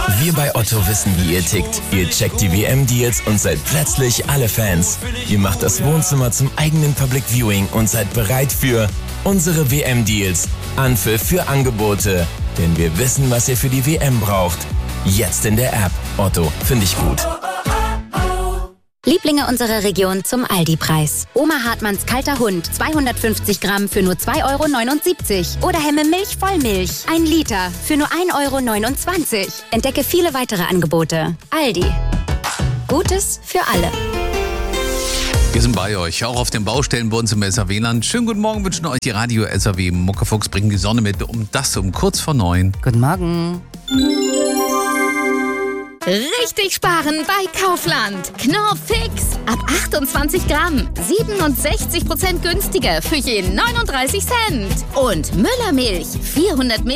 Wir bei Otto wissen, wie ihr tickt. Ihr checkt die WM-Deals und seid plötzlich alle Fans. Ihr macht das Wohnzimmer zum eigenen Public Viewing und seid bereit für unsere WM-Deals. Anpfiff für Angebote. Denn wir wissen, was ihr für die WM braucht. Jetzt in der App. Otto, finde ich gut. Lieblinge unserer Region zum Aldi-Preis. Oma Hartmanns kalter Hund, 250 Gramm für nur 2,79 €. Oder Hemme Milch Vollmilch, 1 Liter für nur 1,29 €. Entdecke viele weitere Angebote. Aldi. Gutes für alle. Wir sind bei euch, auch auf den Baustellen bei uns im SAW-Land. Schönen guten Morgen wünschen euch die Radio-SAW. Muckefuchs bringen die Sonne mit, um kurz vor 9. Guten Morgen. Richtig sparen bei Kaufland. Knorr Fix. Ab 28 Gramm. 67% günstiger für je 39 Cent. Und Müllermilch. 400 Milliliter.